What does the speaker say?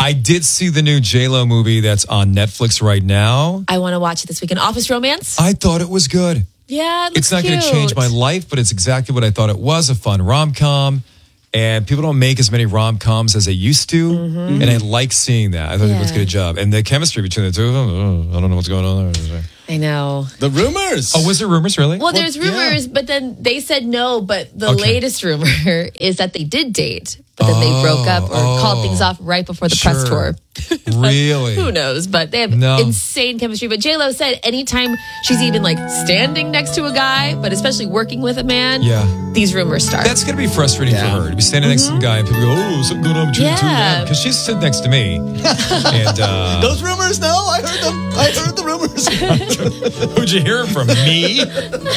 I did see the new J-Lo movie that's on Netflix right now. I want to watch it this weekend. Office Romance? I thought it was good. Yeah, it looks It's not going to cute. change my life, but it's exactly what I thought it was, a fun rom-com. And people don't make as many rom-coms as they used to. And I like seeing that. I thought it was a good job. And the chemistry between the two of them, I don't know what's going on there. I know. The rumors. Oh, was there rumors, really? Well, there's rumors, but then they said no. But the latest rumor is that they did date, but then they broke up or called things off right before the press tour. Really? Who knows? But they have insane chemistry. But J-Lo said anytime she's even like standing next to a guy, but especially working with a man, these rumors start. That's going to be frustrating for her to be standing next to some guy and people go, oh, something going on between the two of them. Because she's sitting next to me. And those rumors, no, I heard them. I heard the rumors. Who'd you hear them from? Me?